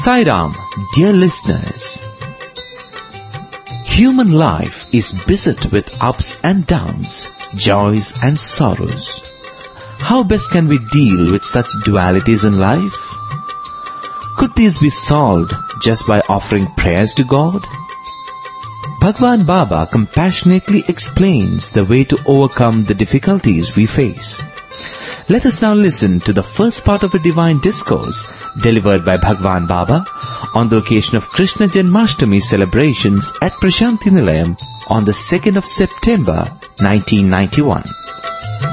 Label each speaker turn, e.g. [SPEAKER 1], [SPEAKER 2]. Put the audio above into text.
[SPEAKER 1] Sai Ram, dear listeners. Human life is beset with ups and downs, joys and sorrows. How best can we deal with such dualities in life? Could these be solved just by offering prayers to God? Bhagwan Baba compassionately explains the way to overcome the difficulties we face. Let us now listen to the first part of a divine discourse delivered by Bhagwan Baba on the occasion of Krishna Janmashtami celebrations at Prashanti Nilayam on the 2nd of September 1991.